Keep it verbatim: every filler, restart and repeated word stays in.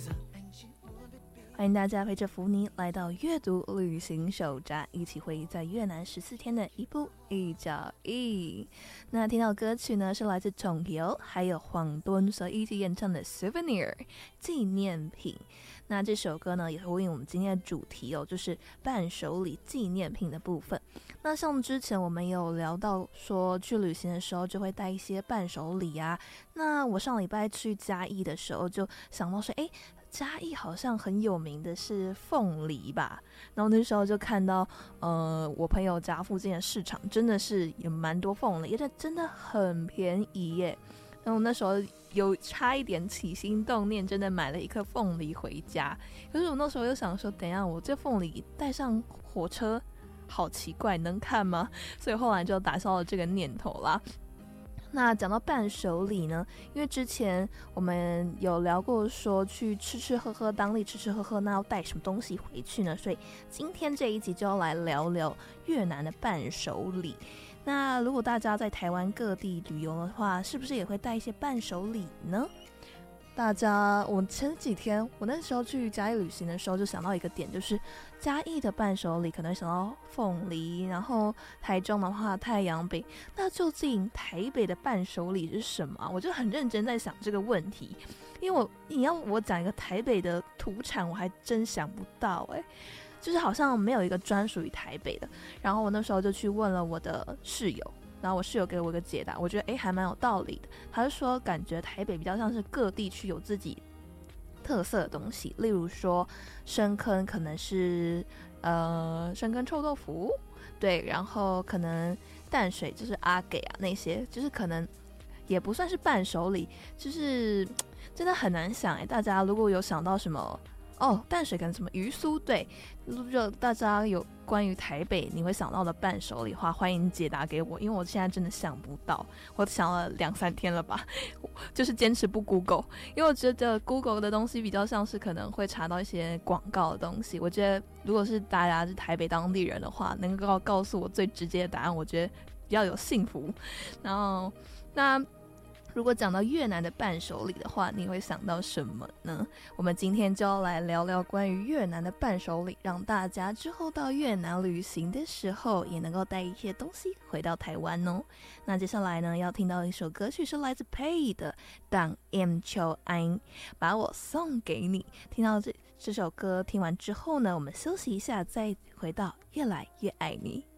欢迎大家陪着福尼来到阅读旅行手札，一起回忆在越南十四天的一步一脚印。那听到歌曲呢，是来自统游还有黄敦所一起演唱的 Souvenir 纪念品。那这首歌呢，也呼应我们今天的主题哦，就是伴手礼纪念品的部分。那像之前我们有聊到说，去旅行的时候就会带一些伴手礼啊。那我上礼拜去嘉义的时候，就想到说，哎。嘉义好像很有名的是凤梨吧，然后那时候就看到呃我朋友家附近的市场真的是有蛮多凤梨，而且真的很便宜耶。然后那时候有差一点起心动念，真的买了一颗凤梨回家。可是我那时候又想说，等一下我这凤梨带上火车好奇怪，能看吗？所以后来就打消了这个念头啦。那讲到伴手礼呢，因为之前我们有聊过说去吃吃喝喝，当地吃吃喝喝，那要带什么东西回去呢？所以今天这一集就要来聊聊越南的伴手礼。那如果大家在台湾各地旅游的话，是不是也会带一些伴手礼呢？大家，我前几天我那时候去嘉义旅行的时候，就想到一个点，就是嘉义的伴手礼可能想到凤梨，然后台中的话太阳饼。那究竟台北的伴手礼是什么？我就很认真在想这个问题，因为我你要我讲一个台北的土产，我还真想不到哎、欸，就是好像没有一个专属于台北的。然后我那时候就去问了我的室友。然后我室友给我一个解答，我觉得诶还蛮有道理的。他就说感觉台北比较像是各地区有自己特色的东西，例如说深坑可能是呃深坑臭豆腐，对，然后可能淡水就是阿给啊那些，就是可能也不算是伴手礼，就是真的很难想诶。大家如果有想到什么哦，淡水可能什么鱼酥，对，如果大家有关于台北你会想到的伴手礼的话，欢迎解答给我，因为我现在真的想不到，我想了两三天了吧，就是坚持不 Google， 因为我觉得 Google 的东西比较像是可能会查到一些广告的东西，我觉得如果是大家是台北当地人的话，能够告诉我最直接的答案，我觉得比较有幸福。然后那如果讲到越南的伴手礼的话，你会想到什么呢？我们今天就要来聊聊关于越南的伴手礼，让大家之后到越南旅行的时候也能够带一些东西回到台湾哦。那接下来呢，要听到一首歌曲是来自 Pay 的《Tặng Em Cho Anh》，把我送给你。听到这这首歌听完之后呢，我们休息一下，再回到越来越爱你。